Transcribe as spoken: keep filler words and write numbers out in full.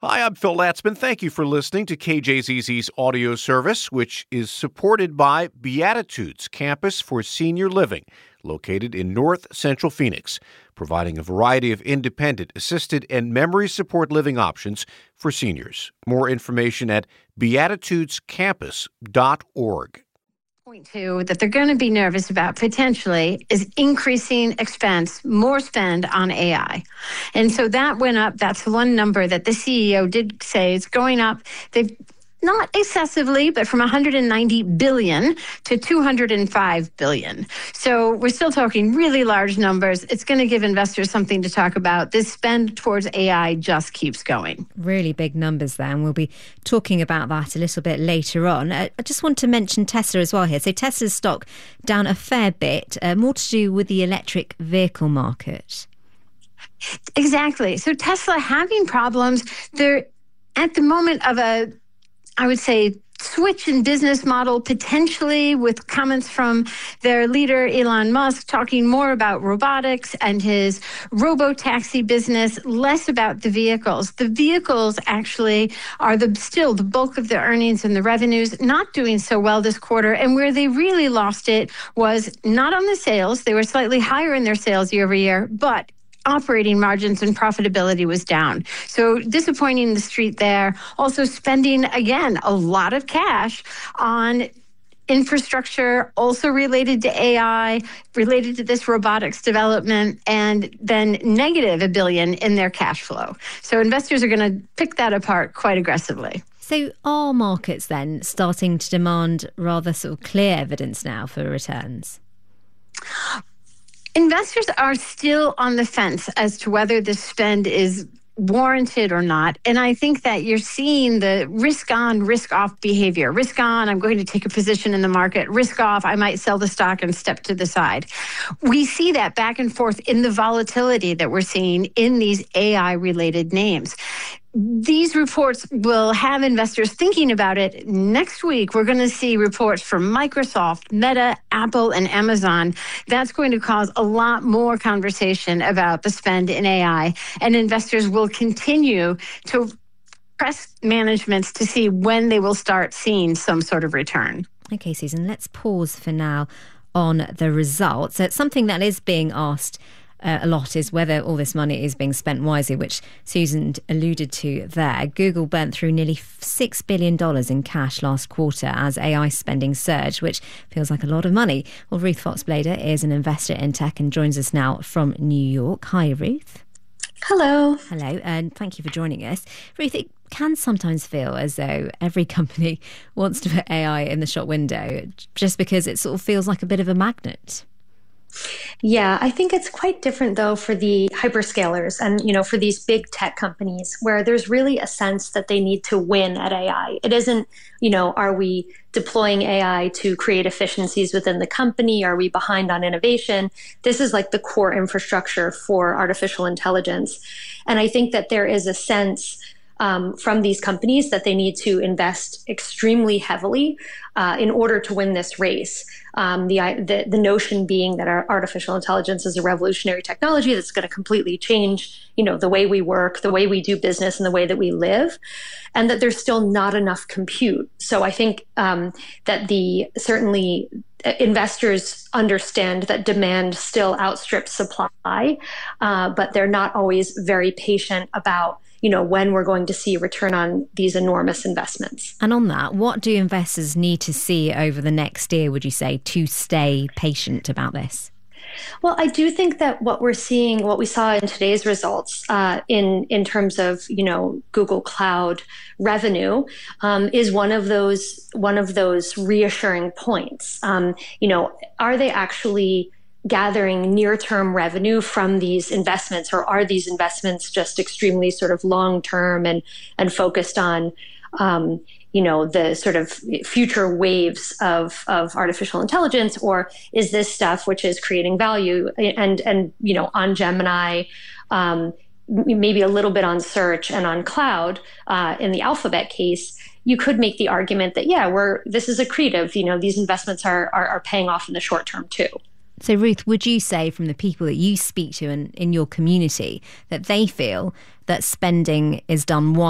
Hi, I'm Phil Latzman. Thank you for listening to K J Z Z's audio service, which is supported by Beatitudes Campus for Senior Living, located in North Central Phoenix, providing a variety of independent, assisted, and memory support living options for seniors. More information at beatitudes campus dot org. Point two that they're going to be nervous about potentially is increasing expense, more spend on A I. And so that went up. That's one number that the C E O did say is going up. They've not excessively, but from one hundred ninety billion dollars to two hundred five billion dollars. So we're still talking really large numbers. It's going to give investors something to talk about. This spend towards A I just keeps going. Really big numbers there, and we'll be talking about that a little bit later on. I just want to mention Tesla as well here. So Tesla's stock down a fair bit, uh, more to do with the electric vehicle market. Exactly. So Tesla having problems. They're at the moment of a I would say, switch in business model, potentially with comments from their leader, Elon Musk, talking more about robotics and his robo-taxi business, less about the vehicles. The vehicles actually are the still the bulk of the earnings and the revenues, not doing so well this quarter. And where they really lost it was not on the sales. They were slightly higher in their sales year over year, but operating margins and profitability was down. So disappointing the street there. Also spending, again, a lot of cash on infrastructure, also related to A I, related to this robotics development, and then negative a billion in their cash flow. So investors are going to pick that apart quite aggressively. So are markets then starting to demand rather sort of clear evidence now for returns? Investors are still on the fence as to whether this spend is warranted or not. And I think that you're seeing the risk on, risk off behavior. Risk on, I'm going to take a position in the market. Risk off, I might sell the stock and step to the side. We see that back and forth in the volatility that we're seeing in these A I-related names. These reports will have investors thinking about it. Next week, we're going to see reports from Microsoft, Meta, Apple, and Amazon. That's going to cause a lot more conversation about the spend in A I, and investors will continue to press managements to see when they will start seeing some sort of return. Okay, Susan, let's pause for now on the results. It's something that is being asked Uh, a lot is whether all this money is being spent wisely, which Susan alluded to there. Google burnt through nearly six billion dollars in cash last quarter as A I spending surged, which feels like a lot of money. Well, Ruth Fox-Blader is an investor in tech and joins us now from New York. Hi, Ruth. Hello. Hello, and thank you for joining us. Ruth, it can sometimes feel as though every company wants to put A I in the shop window just because it sort of feels like a bit of a magnet. Yeah, I think it's quite different, though, for the hyperscalers and, you know, for these big tech companies where there's really a sense that they need to win at A I. It isn't, you know, are we deploying A I to create efficiencies within the company? Are we behind on innovation? This is like the core infrastructure for artificial intelligence. And I think that there is a sense Um, from these companies that they need to invest extremely heavily uh, in order to win this race. Um, the, the the notion being that our artificial intelligence is a revolutionary technology that's going to completely change, you know, the way we work, the way we do business, and the way that we live, and that there's still not enough compute. So I think um, that the certainly investors understand that demand still outstrips supply, uh, but they're not always very patient about, you know, when we're going to see a return on these enormous investments. And on that, what do investors need to see over the next year, would you say, to stay patient about this? Well, I do think that what we're seeing, what we saw in today's results uh, in, in terms of, you know, Google Cloud revenue um, is one of those, one of those reassuring points. Um, you know, are they actually gathering near-term revenue from these investments, or are these investments just extremely sort of long-term and and focused on, um, you know, the sort of future waves of of artificial intelligence, or is this stuff which is creating value and and you know on Gemini, um, maybe a little bit on search and on cloud uh, in the Alphabet case? You could make the argument that yeah, we're this is accretive. You know, these investments are are, are paying off in the short term too. So, Ruth, would you say from the people that you speak to in, in your community that they feel that spending is done